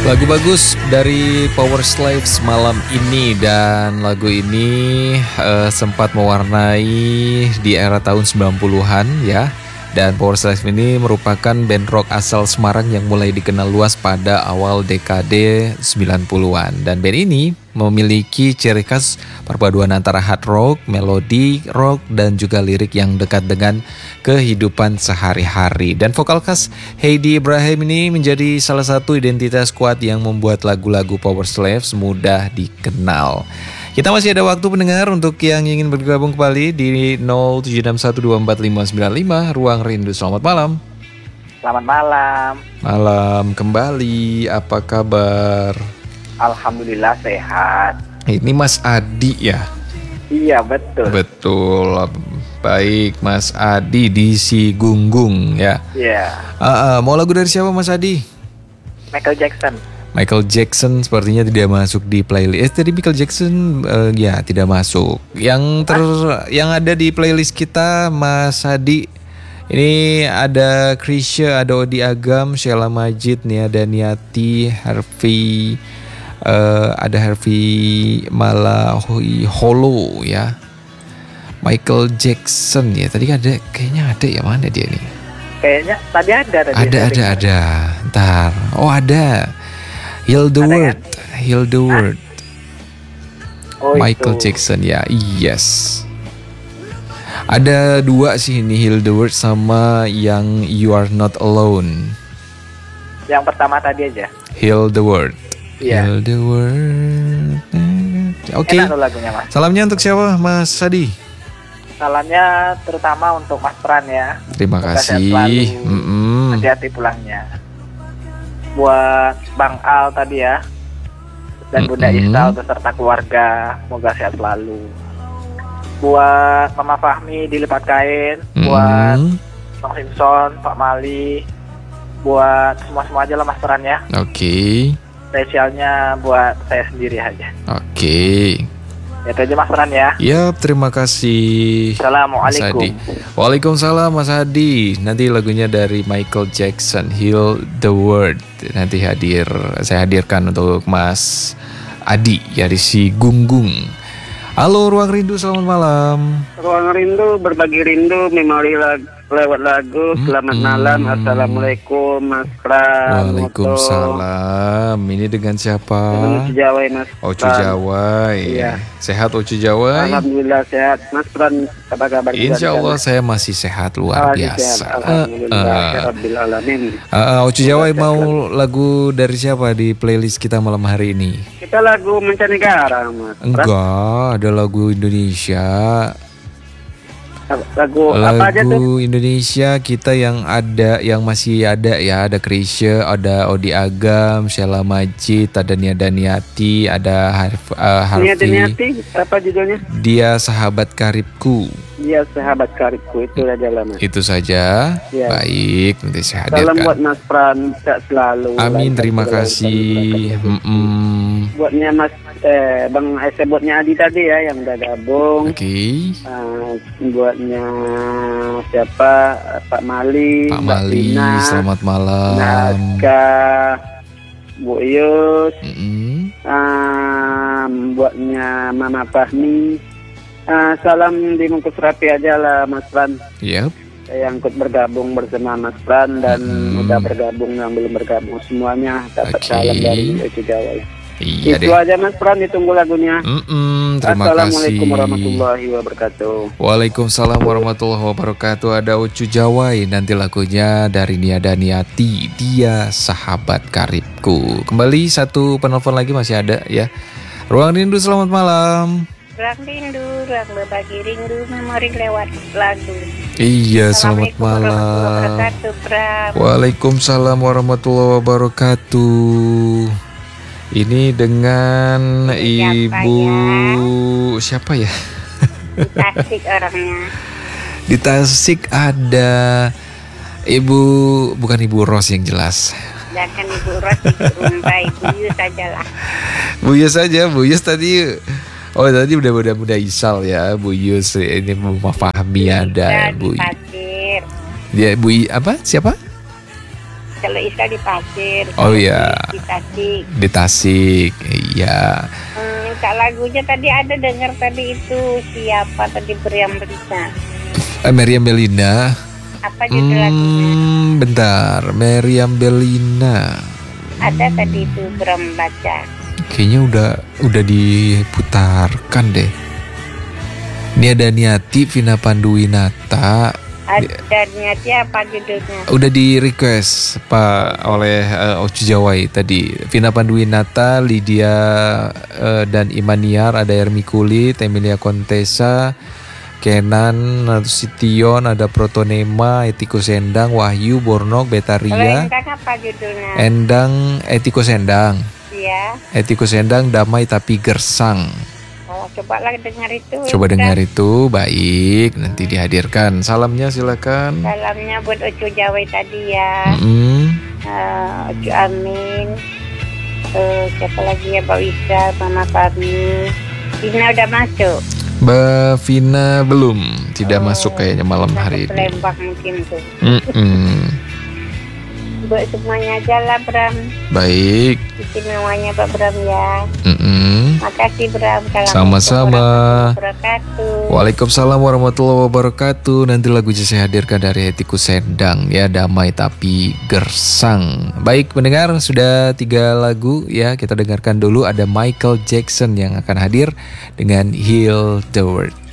Lagu bagus dari Power Slaves malam ini. Dan lagu ini sempat mewarnai di era tahun 90-an ya. Dan Power Slaves ini merupakan band rock asal Semarang yang mulai dikenal luas pada awal dekade 90-an. Dan band ini memiliki ciri khas perpaduan antara hard rock, melodi rock, dan juga lirik yang dekat dengan kehidupan sehari-hari. Dan vokal khas Heidi Ibrahim ini menjadi salah satu identitas kuat yang membuat lagu-lagu Power Slaves mudah dikenal. Kita masih ada waktu pendengar untuk yang ingin bergabung kembali di 0761245595 Ruang Rindu. Selamat malam. Selamat malam. Malam kembali, apa kabar? Alhamdulillah sehat. Ini Mas Adi ya? Iya betul. Betul. Baik Mas Adi di Si Gunggung ya. Iya. Mau lagu dari siapa Mas Adi? Michael Jackson. Michael Jackson sepertinya tidak masuk di playlist. Tadi Michael Jackson ya tidak masuk. Yang ada di playlist kita Mas Adi ini ada Krisya, ada Odi Agam, Sheila Majid, Nia Daniati, Harvey, ada Harvey Malaholo ya. Michael Jackson ya. Tadi ada kayaknya ada ya, mana dia nih? Kayaknya tadi ada. Ada. Ntar. Oh ada. Heal the World. Oh, Michael itu. Jackson ya. Yes. Ada dua sih ini, Heal the World sama yang You Are Not Alone. Yang pertama tadi aja. Heal the World. Iya. Heal the World. Oke. Enak tuh lagunya Mas. Salamnya untuk siapa Mas Adi? Salamnya terutama untuk Mas Pran ya. Terima Semoga sehat kasih. selalu. Hati-hati pulangnya. Buat Bang Al tadi ya. Dan Bunda Isal beserta keluarga, semoga sehat selalu. Buat Mama Fahmi di Lipat Kain, buat Bang Simpson, Pak Mali, buat semua aja lah Mas Pran ya. Oke. Spesialnya buat saya sendiri aja. Oke. Itu aja Mas Pran ya. Yap, terima kasih. Assalamualaikum. Mas Adi. Waalaikumsalam Mas Adi. Nanti lagunya dari Michael Jackson, Heal the World. Nanti saya hadirkan untuk Mas Adi ya di Si Gunggung. Halo Ruang Rindu, selamat malam. Ruang Rindu, berbagi rindu, memori lewat lagu. Selamat malam, assalamualaikum Mas Pran. Waalaikumsalam. Ini dengan siapa? Ocu Jawai Mas Ocu Pran. Jawai. Iya. Sehat Ocu Jawai? Alhamdulillah sehat. Mas Pran, apa kabar? Insya Allah saya masih sehat luar biasa. Alhamdulillah, Rabbil Alamin. Ocu Jawai mau lagu dari siapa di playlist kita malam hari ini? Kita lagu mancanegara Mas Pran. Enggak, ada lagu Indonesia. Lagu apa aja tuh? Lagu Indonesia kita yang masih ada ya. Ada Krisya, ada Odi Agam, Sheila Majid, ada Nia Daniati, ada Harvey. Nia Daniati, apa judulnya? Dia Sahabat Karibku. Dia Sahabat Karibku, itu aja lah Mas. Itu saja. Ya. Baik, nanti saya Salam hadirkan. buat Mas Pran, sehat selalu. Amin, terima kasih. Buatnya Mas Bang buatnya Adi tadi ya yang udah gabung. Oke. Buatnya siapa? Pak Mali. Pak Mbak Mali, Tina, selamat malam. Naga, Bu Yus. Buatnya Mama Fahmi. Salam dibungkus rapi aja lah Mas Pran. Yep. Yang ikut bergabung bersama Mas Pran dan udah bergabung yang belum bergabung semuanya dapat salam dari Ocu Jawai. Iya Itu deh. aja Mas Pran, ditunggu lagunya. Terima Assalamualaikum kasih. warahmatullahi wabarakatuh. Waalaikumsalam warahmatullahi wabarakatuh. Ada Ocu Jawai, nanti lagunya dari Nia Daniati, Dia Sahabat Karibku. Kembali satu penelpon lagi masih ada ya. Ruang Rindu, selamat malam. Ruang rindu, ruang berbagi rindu, memori lewat lagu. Iya, selamat Assalamualaikum warahmatullahi malam. wabarakatuh, Bram. Waalaikumsalam warahmatullahi wabarakatuh. Ini dengan Ibu siapa ya? Tasik orangnya. Di Tasik ada Ibu, bukan Ibu Ros yang jelas. Jangan Ibu Ros, Ibu Umbai, Ibu Yus aja lah. Bu Yus aja, Bu Yus tadi. Oh tadi udah Isal ya, Bu Yus. Ini Mama Fahmi ada Bu. Pasir. Dia Bu apa? Siapa? Kalau tinggal di pasir. Oh iya. Di Tasik. Di Tasik, iya. Minta lagunya tadi ada dengar tadi itu siapa tadi Meriam Belina. Meriam Belina. Apa judul lagunya? Bentar, Meriam Belina. Ada tadi itu Bram baca. Kayaknya udah diputarkan deh. Ini ada Niati, Vina Panduwinata. Ada niatnya apa judulnya? Udah di request Pak oleh Ocu Jawai tadi. Vina Panduwinata, Lydia dan Imaniar, ada Ermi Kulit, Emilia Contessa, Kenan, Sution, ada Protonema, Etiko Sendang, Wahyu, Bornok, Kalau Betaria. Endang apa judulnya? Endang, Etiko Sendang. Iya. Etiko Sendang, Damai Tapi Gersang. Oh, cobalah dengar itu. Coba dengar itu, baik. Nanti dihadirkan. Salamnya silakan. Salamnya buat Ocu Jawai tadi ya. Ocu Amin. Siapa lagi ya, Mbak Wisa, Mama Fahmi. Dina udah masuk. Mbak Vina belum, tidak masuk kayaknya malam hari ini. Lembang mungkin tuh. Buat semuanya aja lah Bram. Baik. Istimewanya Pak Bram ya. Makasih Bram. Sama-sama. Wabarakatuh. Waalaikumsalam warahmatullahi wabarakatuh. Nanti lagu saya hadirkan dari Etiku Sendang ya, Damai Tapi Gersang. Baik pendengar, sudah 3 lagu ya, kita dengarkan dulu. Ada Michael Jackson yang akan hadir dengan Heal the World.